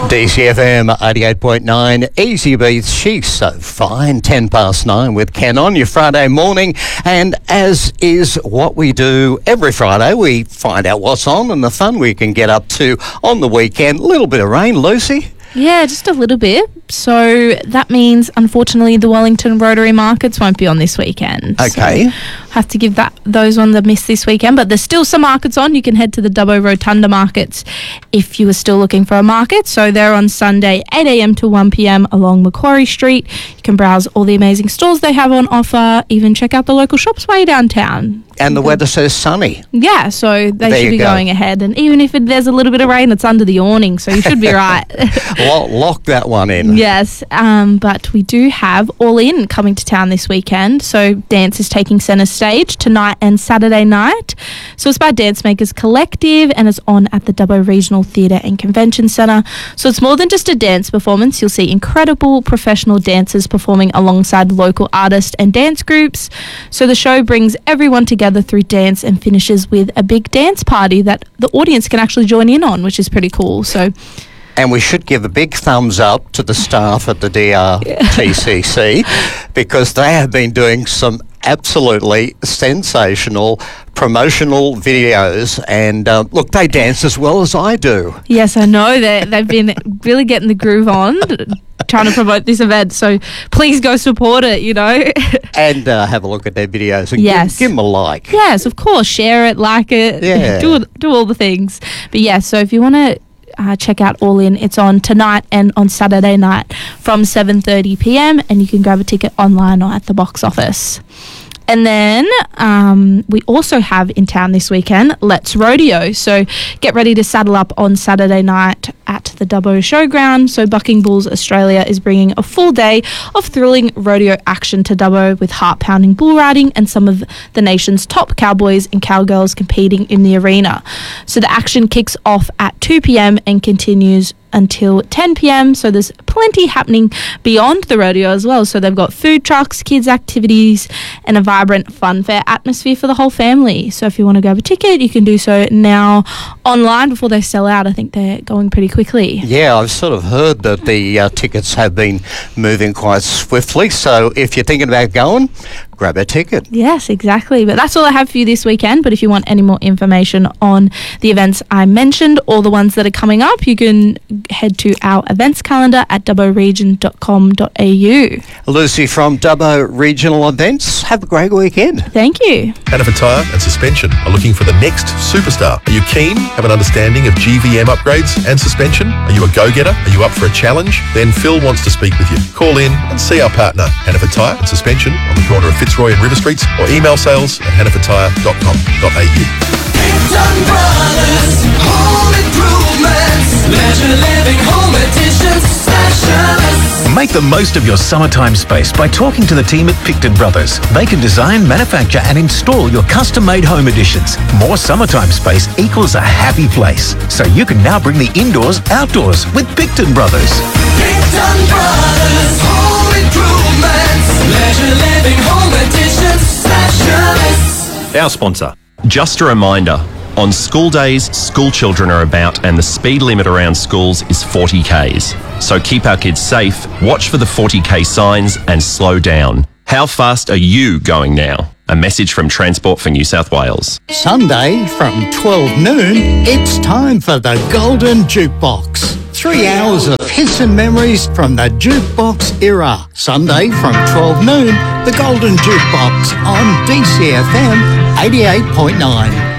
DCFM 88.9, Easy Beats, She's So Fine, 9:10 with Ken on your Friday morning. And as is what we do every Friday, we find out what's on and the fun we can get up to on the weekend. A little bit of rain, Lucy. Yeah, just a little bit. So that means, unfortunately, the Wellington Rotary Markets won't be on this weekend. Okay. So have to give those ones a miss this weekend. But there's still some markets on. You can head to the Dubbo Rotunda Markets if you are still looking for a market. So they're on Sunday, 8 a.m. to 1 p.m. along Macquarie Street. You can browse all the amazing stores they have on offer. Even check out the local shops while you're downtown. And the weather says sunny. Yeah, so they There should be you go. going ahead. And even if there's a little bit of rain, it's under the awning, so you should be right. Lock that one in. Yes, but we do have All In coming to town this weekend. So dance is taking centre stage tonight and Saturday night. So it's by Dance Makers Collective and it's on at the Dubbo Regional Theatre and Convention Centre. So it's more than just a dance performance. You'll see incredible professional dancers performing alongside local artists and dance groups. So the show brings everyone together through dance and finishes with a big dance party that the audience can actually join in on, which is pretty cool. So. And we should give a big thumbs up to the staff at the DRTCC because they have been doing some absolutely sensational promotional videos. And look, they dance as well as I do. Yes, I know. They've been really getting the groove on, trying to promote this event. So please go support it, you know. And have a look at their videos and Yes. give them a like. Yes, of course. Share it, like it, Yeah. do all the things. But yeah, so if you want to check out All In, it's on tonight and on Saturday night from 7:30 p.m. and you can grab a ticket online or at the box office. And then we also have in town this weekend, Let's Rodeo. So get ready to saddle up on Saturday night at the Dubbo Showground. So Bucking Bulls Australia is bringing a full day of thrilling rodeo action to Dubbo with heart-pounding bull riding and some of the nation's top cowboys and cowgirls competing in the arena. So the action kicks off at 2 p.m. and continues until 10 p.m. So there's plenty happening beyond the rodeo as well. So they've got food trucks, kids activities, and a vibrant fun fair atmosphere for the whole family. So if you want to grab a ticket, you can do so now online before they sell out. I think they're going pretty quickly. Yeah, I've sort of heard that the tickets have been moving quite swiftly. So if you're thinking about going, grab a ticket. Yes, exactly. But that's all I have for you this weekend. But if you want any more information on the events I mentioned or the ones that are coming up, you can head to our events calendar at dubboregion.com.au. Lucy from Dubbo Regional Events, have a great weekend. Thank you. Hannaford Tyre and Suspension are looking for the next superstar. Are you keen? Have an understanding of GVM upgrades and suspension? Are you a go-getter? Are you up for a challenge? Then Phil wants to speak with you. Call in and see our partner, Hannaford Tyre and Suspension, on the corner of Fitzroy and River Streets, or email sales@hannafordtyre.com.au. Picton Brothers, home improvements, leisure living, home additions, specialists. Make the most of your summertime space by talking to the team at Picton Brothers. They can design, manufacture and install your custom-made home additions. More summertime space equals a happy place. So you can now bring the indoors outdoors with Picton Brothers. Picton Brothers, home improvements, leisure living, home additions, specialists. Our sponsor. Just a reminder, on school days, school children are about and the speed limit around schools is 40 Ks. So keep our kids safe, watch for the 40 K signs and slow down. How fast are you going now? A message from Transport for New South Wales. Sunday from 12 noon, it's time for the Golden Jukebox. 3 hours of hits and memories from the jukebox era. Sunday from 12 noon, the Golden Jukebox on DCFM 88.9.